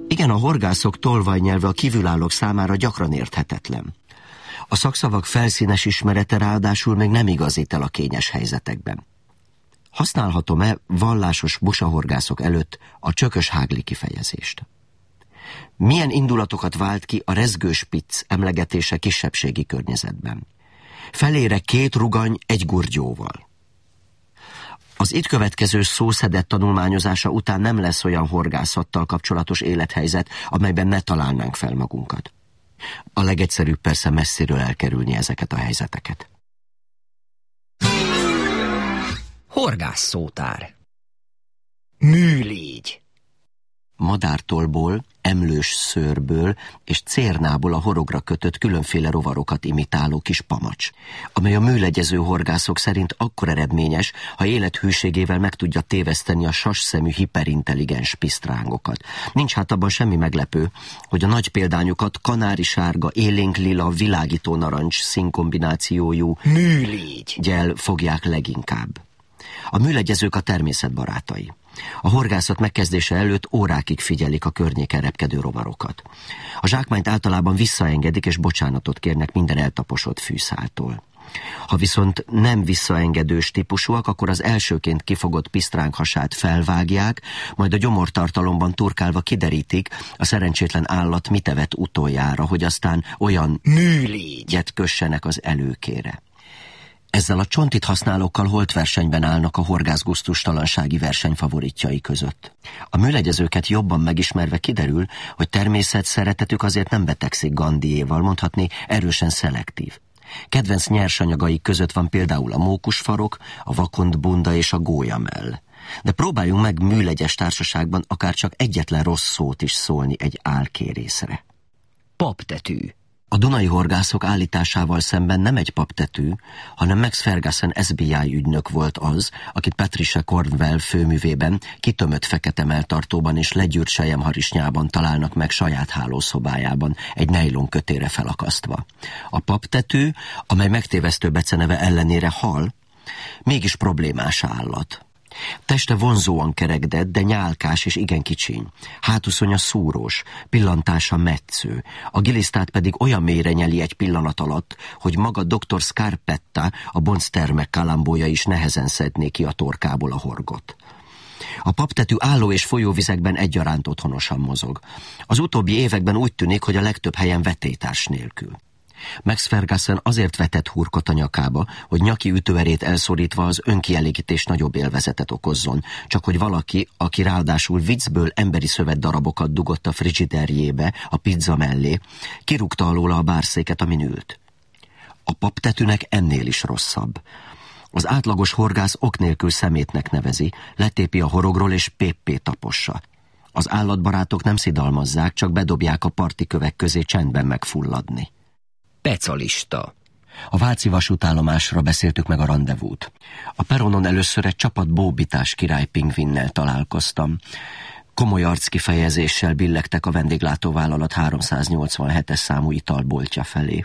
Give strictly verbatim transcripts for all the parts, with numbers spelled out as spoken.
Igen, a horgászok tolvajnyelve a kívülállók számára gyakran érthetetlen. A szakszavak felszínes ismerete ráadásul még nem igazít el a kényes helyzetekben. Használhatom-e vallásos busahorgászok előtt a csökös hágli kifejezést? Milyen indulatokat vált ki a rezgőspicc emlegetése kisebbségi környezetben? Felére két rugany egy gurgyóval. Az itt következő szószedett tanulmányozása után nem lesz olyan horgászattal kapcsolatos élethelyzet, amelyben ne találnánk fel magunkat. A legegyszerűbb persze messziről elkerülni ezeket a helyzeteket. Horgászszótár. Műlégy. Madártolból, emlős szőrből és cérnából a horogra kötött különféle rovarokat imitáló kis pamacs, amely a műlegyező horgászok szerint akkor eredményes, ha élethűségével meg tudja téveszteni a sasszemű hiperintelligens pisztrángokat. Nincs hát abban semmi meglepő, hogy a nagy példányukat kanári-sárga, élénk-lila, világító narancs színkombinációjú műlégygyel fogják leginkább. A műlegyezők a természet barátai. A horgászat megkezdése előtt órákig figyelik a környéken repkedő rovarokat. A zsákmányt általában visszaengedik és bocsánatot kérnek minden eltaposott fűszáltól. Ha viszont nem visszaengedős típusúak, akkor az elsőként kifogott pisztránk hasát felvágják, majd a gyomortartalomban turkálva kiderítik, a szerencsétlen állat mit evett utoljára, hogy aztán olyan műlégyet kössenek az előkére. Ezzel a csontit használókkal holtversenyben állnak a horgászgusztustalansági verseny favoritjai között. A műlegyezőket jobban megismerve kiderül, hogy természet szeretetük azért nem betegszik Gandiéval, mondhatni erősen szelektív. Kedvenc nyersanyagaik között van például a mókusfarok, a vakondbunda és a gólyamell. De próbáljunk meg műlegyes társaságban akár csak egyetlen rossz szót is szólni egy álkérészre. Paptetű. A dunai horgászok állításával szemben nem egy paptetű, hanem Max Ferguson es bé i ügynök volt az, akit Patricia Cornwell főművében, kitömött fekete melltartóban és legyűrt selyemharisnyában találnak meg saját hálószobájában, egy nejlon kötére felakasztva. A paptetű, amely megtévesztő beceneve ellenére hal, mégis problémás állat. Teste vonzóan kerekdett, de nyálkás és igen kicsiny. Hátuszonya szúrós, pillantása metsző, a gilisztát pedig olyan mélyre nyeli egy pillanat alatt, hogy maga doktor Scarpetta, a Bonstermek kalambója is nehezen szedné ki a torkából a horgot. A paptetű álló- és folyóvizekben egyaránt otthonosan mozog. Az utóbbi években úgy tűnik, hogy a legtöbb helyen vetélytárs nélkül. Max Ferguson azért vetett hurkot a nyakába, hogy nyaki ütőerét elszorítva az önkielégítés nagyobb élvezetet okozzon, csak hogy valaki, aki ráadásul viccből emberi szövetdarabokat dugott a frigiderjébe, a pizza mellé, kirúgta alóla a bárszéket, amin ült. A paptetűnek ennél is rosszabb. Az átlagos horgász ok nélkül szemétnek nevezi, letépi a horogról és péppé tapossa. Az állatbarátok nem szidalmazzák, csak bedobják a parti kövek közé csendben megfulladni. Pecalista. A váci vasútállomásra beszéltük meg a randevút. A peronon először egy csapat bóbitás királypingvinnel találkoztam. Komoly arckifejezéssel billegtek a vendéglátóvállalat háromszáznyolcvanhetes számú italboltja felé.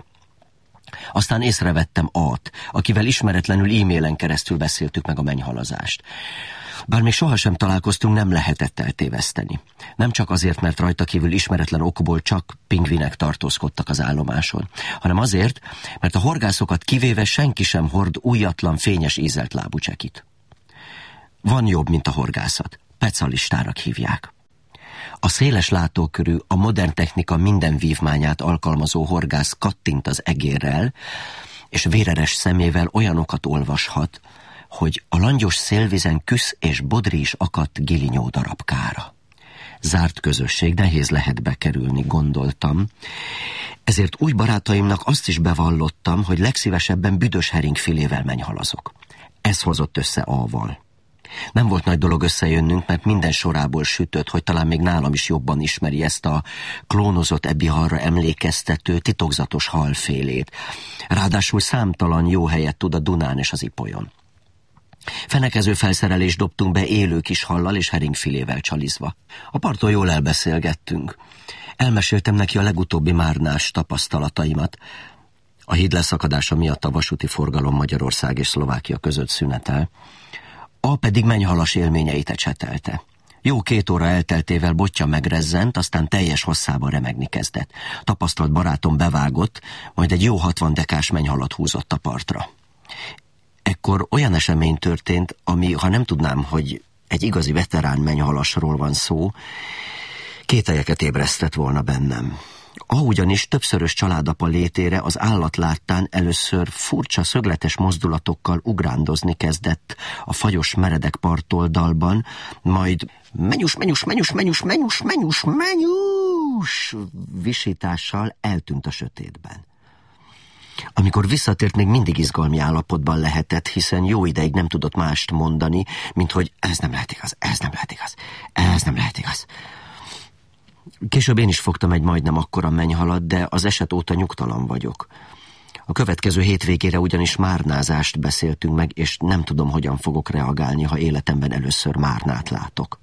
Aztán észrevettem A-t, akivel ismeretlenül e-mailen keresztül beszéltük meg a mennyhalazást. Bár még sohasem találkoztunk, nem lehetett eltéveszteni. Nem csak azért, mert rajta kívül ismeretlen okból csak pingvinek tartózkodtak az állomáson, hanem azért, mert a horgászokat kivéve senki sem hord újatlan, fényes ízelt lábú csekit. Van jobb, mint a horgászat. Pecalistának hívják. A széles látókörű, a modern technika minden vívmányát alkalmazó horgász kattint az egérrel, és véreres szemével olyanokat olvashat, hogy a langyos szélvizen küsz és bodri is akadt gilinyó darabkára. Zárt közösség, nehéz lehet bekerülni, gondoltam. Ezért új barátaimnak azt is bevallottam, hogy legszívesebben büdös heringfilével mennyhalazok. Ez hozott össze A-val. Nem volt nagy dolog összejönnünk, mert minden sorából sütött, hogy talán még nálam is jobban ismeri ezt a klónozott ebihalra emlékeztető, titokzatos halfélét. Ráadásul számtalan jó helyet tud a Dunán és az Ipolyon. Fenekező felszerelést dobtunk be élő kis hallal és heringfilével csalizva. A parton jól elbeszélgettünk. Elmeséltem neki a legutóbbi márnás tapasztalataimat. A híd leszakadása miatt a vasúti forgalom Magyarország és Szlovákia között szünetel. A pedig mennyhalas élményeit ecsetelte. Jó két óra elteltével botja megrezzent, aztán teljes hosszában remegni kezdett. Tapasztalt barátom bevágott, majd egy jó hatvan dekás mennyhalat húzott a partra. Ekkor olyan esemény történt, ami, ha nem tudnám, hogy egy igazi veterán mennyhalasról van szó, kételyeket ébresztett volna bennem. Ahogyanis többszörös családapa létére az állat láttán először furcsa szögletes mozdulatokkal ugrándozni kezdett a fagyos meredek partoldalban, majd menyus, menyus, menyus, menyus, menyus, menyus, menyus visítással eltűnt a sötétben. Amikor visszatért, még mindig izgalmi állapotban lehetett, hiszen jó ideig nem tudott mást mondani, mint hogy ez nem lehet igaz, ez nem lehet igaz, ez nem lehet igaz. Később én is fogtam egy majdnem akkora mennyhalat, de az eset óta nyugtalan vagyok. A következő hétvégére ugyanis márnázást beszéltünk meg, és nem tudom, hogyan fogok reagálni, ha életemben először márnát látok.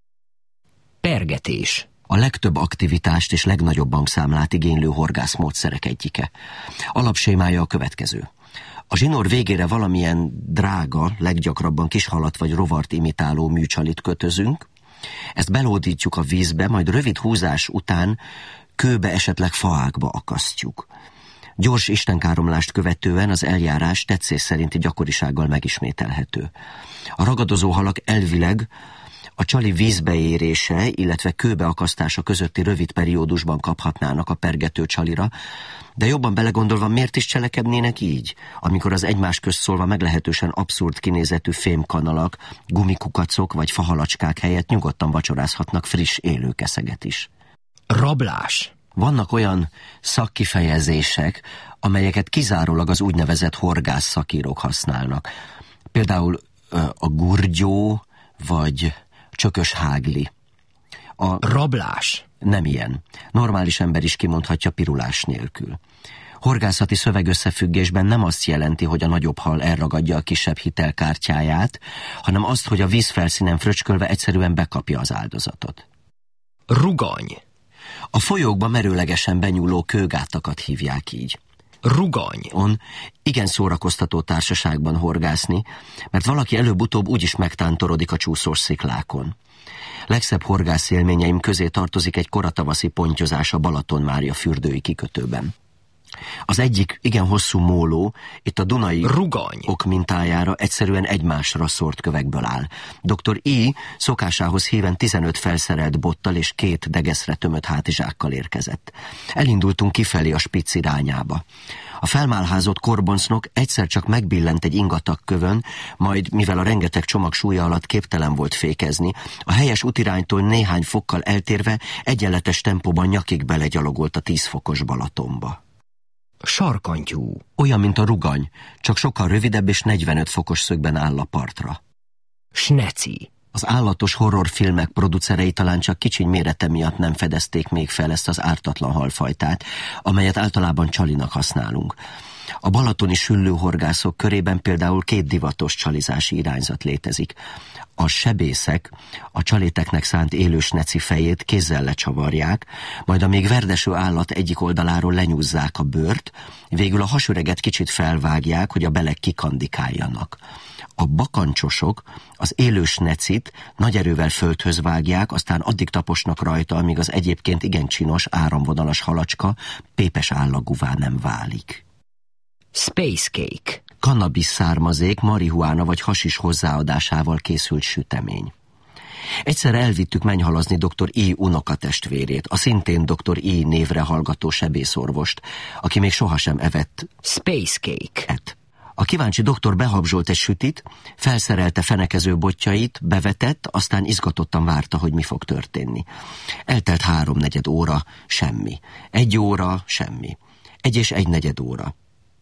Pergetés. A legtöbb aktivitást és legnagyobb bankszámlát igénylő horgászmódszerek egyike. Alapsémája a következő. A zsinór végére valamilyen drága, leggyakrabban kishalat vagy rovart imitáló műcsalit kötözünk, ezt belódítjuk a vízbe, majd rövid húzás után kőbe, esetleg faágba akasztjuk. Gyors istenkáromlást követően az eljárás tetszés szerinti gyakorisággal megismételhető. A ragadozó halak elvileg a csali vízbeérése, illetve kőbeakasztása közötti rövid periódusban kaphatnának a pergető csalira, de jobban belegondolva miért is cselekednének így, amikor az egymás közt szólva meglehetősen abszurd kinézetű fémkanalak, gumikukacok vagy fahalacskák helyett nyugodtan vacsorázhatnak friss élőkeszeget is. Rablás. Vannak olyan szakkifejezések, amelyeket kizárólag az úgynevezett horgász szakírók használnak. Például a gurgyó vagy csökös hágli. A rablás nem ilyen. Normális ember is kimondhatja pirulás nélkül. Horgászati szövegösszefüggésben nem azt jelenti, hogy a nagyobb hal elragadja a kisebb hitelkártyáját, hanem azt, hogy a vízfelszínen fröcskölve egyszerűen bekapja az áldozatot. Rugany. A folyókba merőlegesen benyúló kőgátakat hívják így. Rugany. On igen szórakoztató társaságban horgászni, mert valaki előbb-utóbb úgyis megtántorodik a csúszós sziklákon. Legszebb horgászélményeim közé tartozik egy koratavaszi pontyozás a Balaton Mária fürdői kikötőben. Az egyik igen hosszú móló itt a Dunai Rugany. ok mintájára egyszerűen egymásra szórt kövekből áll. doktor I szokásához híven tizenöt felszerelt bottal és két degeszre tömött hátizsákkal érkezett. Elindultunk kifelé a Spitz irányába. A felmálházott korboncnok egyszer csak megbillent egy ingatag kövön, majd, mivel a rengeteg csomag súlya alatt képtelen volt fékezni, a helyes útiránytól néhány fokkal eltérve egyenletes tempóban nyakig belegyalogolt a tíz fokos Balatonba. Sarkantyú. Olyan, mint a rugany, csak sokkal rövidebb és negyvenöt fokos szögben áll a partra. Sneci. Az állatos horrorfilmek producerei talán csak kicsiny mérete miatt nem fedezték még fel ezt az ártatlan halfajtát, amelyet általában csalinak használunk. A balatoni süllőhorgászok körében például két divatos csalizási irányzat létezik. A sebészek a csaléteknek szánt élő sneci fejét kézzel lecsavarják, majd a még verdeső állat egyik oldaláról lenyúzzák a bőrt, végül a hasüreget kicsit felvágják, hogy a belek kikandikáljanak. A bakancsosok az élő snecit nagy erővel földhöz vágják, aztán addig taposnak rajta, amíg az egyébként igen csinos, áramvonalas halacska pépes állagúvá nem válik. Space cake. Cannabis származék, marihuána vagy hasis hozzáadásával készült sütemény. Egyszer elvittük mennyhalazni doktor I unokatestvérét, a szintén doktor I névre hallgató sebészorvost, aki még sohasem evett Space cake. Et. A kíváncsi doktor behabzsolt egy sütit, felszerelte fenekező botjait, bevetett, aztán izgatottan várta, hogy mi fog történni. Eltelt háromnegyed óra, semmi. Egy óra, semmi. Egy és egy negyed óra.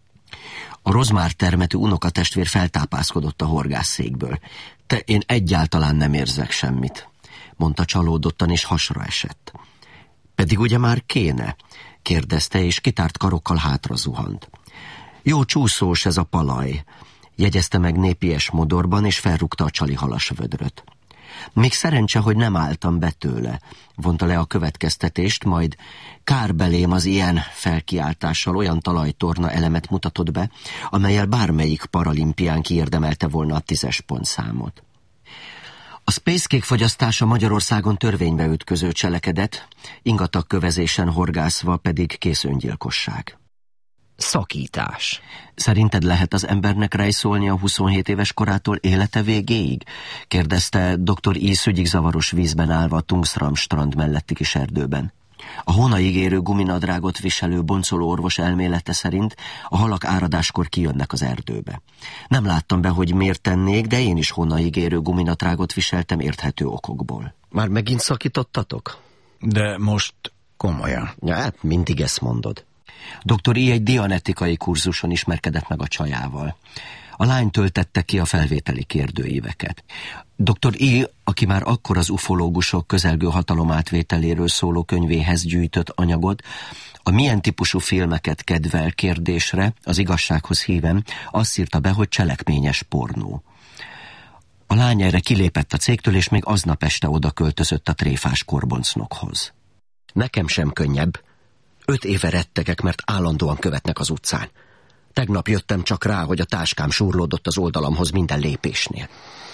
A rozmár termetű unokatestvér feltápászkodott a horgászszékből. Te, én egyáltalán nem érzek semmit, mondta csalódottan, és hasra esett. Pedig ugye már kéne? Kérdezte, és kitárt karokkal hátra zuhant. Jó csúszós ez a palaj, jegyezte meg népies modorban, és felrúgta a csali halasvödröt. Még szerencse, hogy nem álltam be tőle, vonta le a következtetést, majd kár belém az ilyen felkiáltással olyan talajtorna elemet mutatott be, amellyel bármelyik paralimpián kiérdemelte volna a tízes pontszámot. A Spacecake fogyasztása Magyarországon törvénybe ütköző cselekedet, ingatag kövezésen horgászva pedig kész öngyilkosság. Szakítás. Szerinted lehet az embernek rejszolni a huszonhét éves korától élete végéig? Kérdezte doktor I. szügyig zavaros vízben állva a Tungsram strand melletti kis erdőben. A hónaig érő guminadrágot viselő boncoló orvos elmélete szerint a halak áradáskor kijönnek az erdőbe. Nem láttam be, hogy miért tennék, de én is hónaig érő guminadrágot viseltem érthető okokból. Már megint szakítottatok? De most komolyan. Ja, hát mindig ezt mondod. doktor I. egy dianetikai kurzuson ismerkedett meg a csajával. A lány töltette ki a felvételi kérdőíveket. doktor I., aki már akkor az ufológusok közelgő hatalom átvételéről szóló könyvéhez gyűjtött anyagot, a milyen típusú filmeket kedvel kérdésre, az igazsághoz híven, azt írta be, hogy cselekményes pornó. A lány erre kilépett a cégtől, és még aznap este oda költözött a tréfás korboncnokhoz. Nekem sem könnyebb. Öt éve rettegek, mert állandóan követnek az utcán. Tegnap jöttem csak rá, hogy a táskám súrlódott az oldalamhoz minden lépésnél.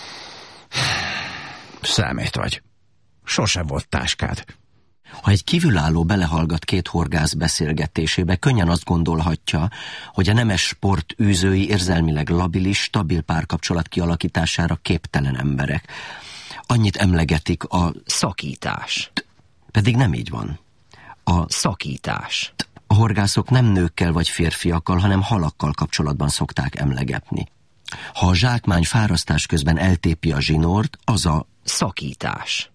Számít vagy. Sose volt táskád. Ha egy kívülálló belehallgat két horgász beszélgetésébe, könnyen azt gondolhatja, hogy a nemes sport űzői érzelmileg labilis, stabil párkapcsolat kialakítására képtelen emberek. Annyit emlegetik a szakítás. Pedig nem így van. A szakítás. A horgászok nem nőkkel vagy férfiakkal, hanem halakkal kapcsolatban szokták emlegetni. Ha a zsákmány fárasztás közben eltépi a zsinort, az a szakítás.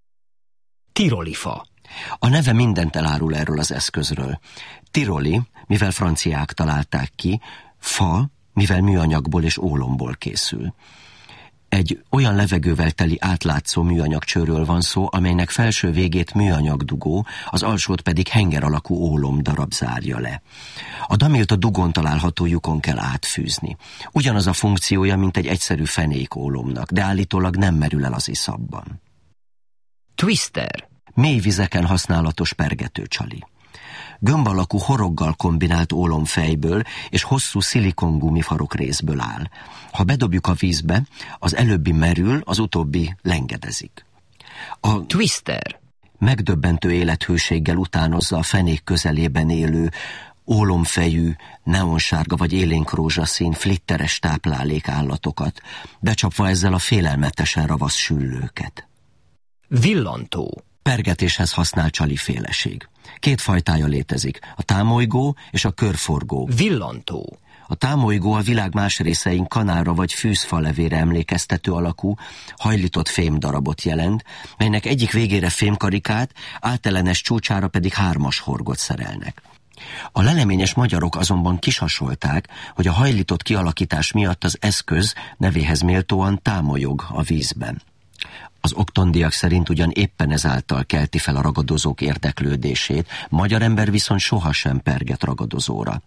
Tirolifa. A neve mindent elárul erről az eszközről. Tiroli, mivel franciák találták ki, fa, mivel műanyagból és ólomból készül. Egy olyan levegővel teli átlátszó műanyagcsőről van szó, amelynek felső végét műanyagdugó, az alsót pedig henger alakú ólom darab zárja le. A damilt a dugón található lyukon kell átfűzni. Ugyanaz a funkciója, mint egy egyszerű fenékólomnak, de állítólag nem merül el az iszapban. Twister. Mély vizeken használatos pergetőcsali. Gömb alakú horoggal kombinált ólomfejből és hosszú szilikongumi farokrészből áll. Ha bedobjuk a vízbe, az előbbi merül, az utóbbi lengedezik. A Twister megdöbbentő élethőséggel utánozza a fenék közelében élő, ólomfejű, neonsárga vagy élénk rózsaszín, flitteres táplálék állatokat, becsapva ezzel a félelmetesen ravasz süllőket. Villantó. Pergetéshez használt csaliféleség. Két fajtája létezik, a támolygó és a körforgó. Villantó. A támolygó a világ más részein kanálra vagy fűzfalevére emlékeztető alakú, hajlított fémdarabot jelent, melynek egyik végére fémkarikát, átellenes csúcsára pedig hármas horgot szerelnek. A leleményes magyarok azonban kisasolták, hogy a hajlított kialakítás miatt az eszköz nevéhez méltóan támolyog a vízben. Az oktondiak szerint ugyan éppen ezáltal kelti fel a ragadozók érdeklődését, magyar ember viszont sohasem perget ragadozóra.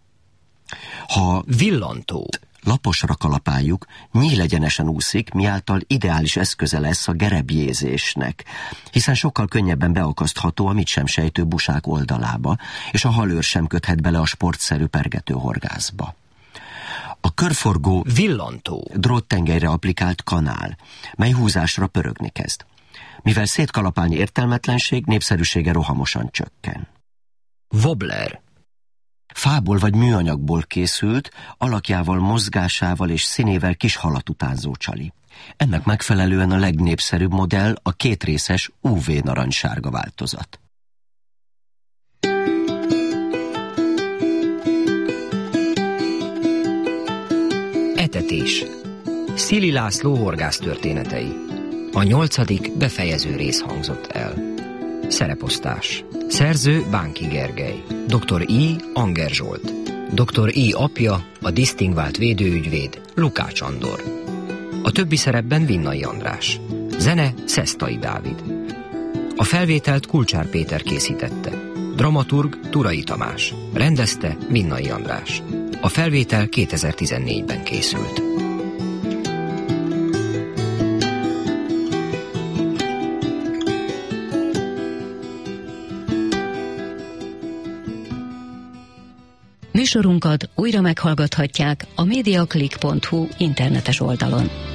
Ha villantó laposra kalapáljuk, nyílegyenesen úszik, miáltal ideális eszköze lesz a gerebjézésnek, hiszen sokkal könnyebben beakasztható a mit sem sejtő busák oldalába, és a halőr sem köthet bele a sportszerű pergető horgászba. A körforgó villantó dróttengelyre applikált kanál, mely húzásra pörögni kezd. Mivel szétkalapálni értelmetlenség, népszerűsége rohamosan csökken. Wobbler. Fából vagy műanyagból készült, alakjával, mozgásával és színével kis halat utánzó csali. Ennek megfelelően a legnépszerűbb modell a kétrészes ú vé narancssárga változat. Etetés. Szili László horgásztörténetei. A nyolcadik befejező rész hangzott el. Szereposztás. Szerző Bánki Gergely. doktor I. Anger Zsolt. doktor I. apja, a disztingvált védőügyvéd Lukács Andor. A többi szerepben Vinnai András. Zene Szesztai Dávid. A felvételt Kulcsár Péter készítette. Dramaturg Turai Tamás. Rendezte Vinnai András. A felvétel kétezer-tizennégyben készült. Műsorunkat újra meghallgathatják a mediaclick pont hu internetes oldalon.